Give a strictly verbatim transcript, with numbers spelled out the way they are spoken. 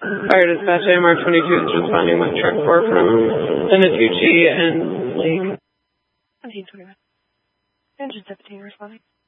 Fire dispatch A M R twenty-two is responding with truck four from Benatucci and Lake. seventeen twenty-one. Engine seventeen responding.